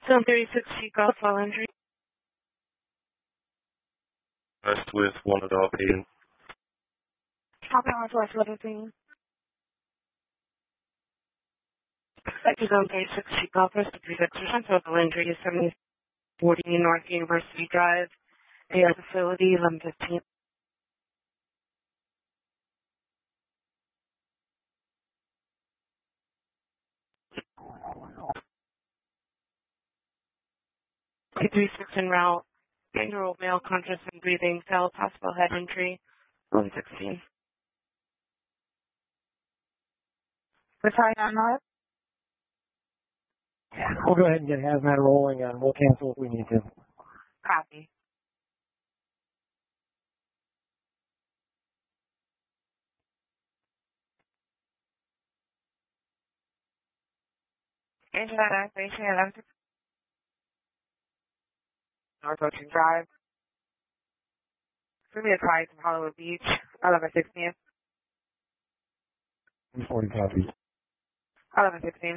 Zone 36, Golf Injury. West with one adult patient. Copy Northwest Livingston. Back to Zone 36, Golf West, 36%. Total injury is 7040 North University Drive. AR facility, 1115. K36 en route. 9-year-old male conscious and breathing. Fell, possible head injury. 116. What's high on that? We'll go ahead and get hazmat rolling and we'll cancel if we need to. Copy. Engine activation 11. North Ocean Drive. It's going to be a flight from Hollywood Beach, 11:16. 40 copies. 11:16.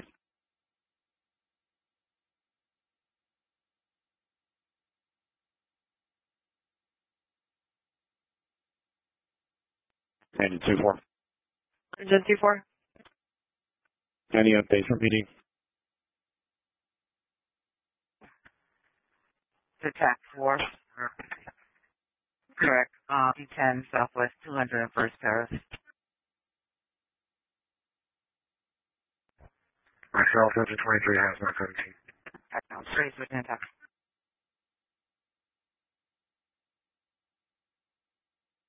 Engine 2-4. Engine 2-4. Any updates from PD? To TAC 4. Correct. D10 Southwest 201st Terrace. Myself, Engine 23 has 17. Trace within TAC